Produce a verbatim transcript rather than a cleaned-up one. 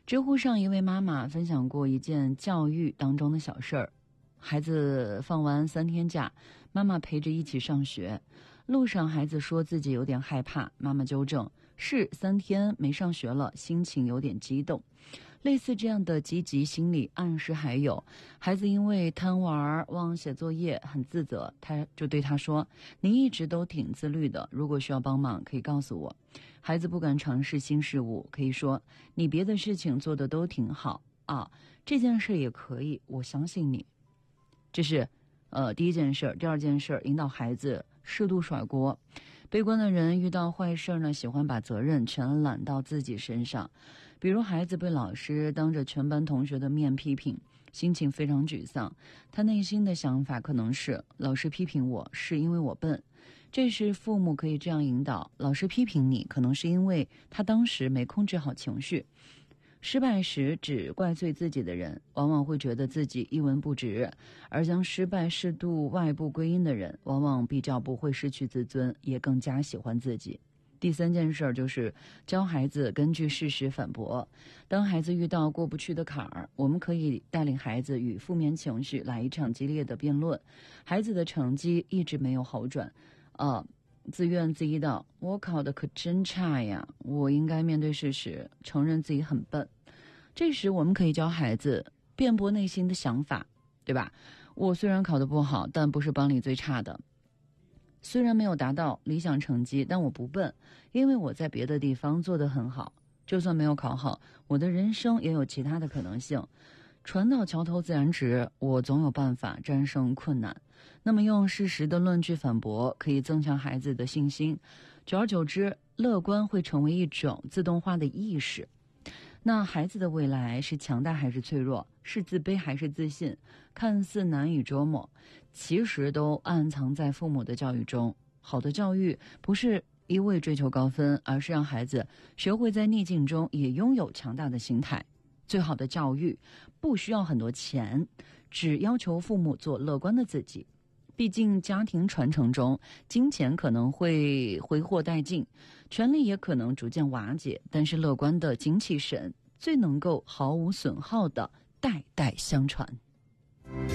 知乎上一位妈妈分享过一件教育当中的小事儿。孩子放完三天假，妈妈陪着一起上学。路上孩子说自己有点害怕，妈妈纠正，是三天没上学了，心情有点激动。类似这样的积极心理暗示还有，孩子因为贪玩忘写作业很自责，他就对他说，你一直都挺自律的，如果需要帮忙可以告诉我。孩子不敢尝试新事物，可以说，你别的事情做得都挺好啊，这件事也可以，我相信你。这是呃第一件事。第二件事，引导孩子适度甩锅。悲观的人遇到坏事呢，喜欢把责任全揽到自己身上。比如孩子被老师当着全班同学的面批评，心情非常沮丧，他内心的想法可能是，老师批评我是因为我笨。这时父母可以这样引导，老师批评你可能是因为他当时没控制好情绪。失败时只怪罪自己的人，往往会觉得自己一文不值，而将失败适度外部归因的人，往往比较不会失去自尊，也更加喜欢自己。第三件事就是教孩子根据事实反驳。当孩子遇到过不去的坎儿，我们可以带领孩子与负面情绪来一场激烈的辩论。孩子的成绩一直没有好转，呃自怨自艾道，我考得可真差呀，我应该面对事实，承认自己很笨。这时我们可以教孩子辩驳内心的想法，对吧？我虽然考得不好，但不是班里最差的。虽然没有达到理想成绩，但我不笨，因为我在别的地方做得很好。就算没有考好，我的人生也有其他的可能性。船到桥头自然直，我总有办法战胜困难。那么用事实的论据反驳，可以增强孩子的信心。久而久之，乐观会成为一种自动化的意识。那孩子的未来是强大还是脆弱，是自卑还是自信，看似难以捉摸，其实都暗藏在父母的教育中。好的教育不是一味追求高分，而是让孩子学会在逆境中也拥有强大的心态。最好的教育不需要很多钱，只要求父母做乐观的自己。毕竟家庭传承中，金钱可能会挥霍殆尽，权力也可能逐渐瓦解，但是乐观的精气神最能够毫无损耗的代代相传。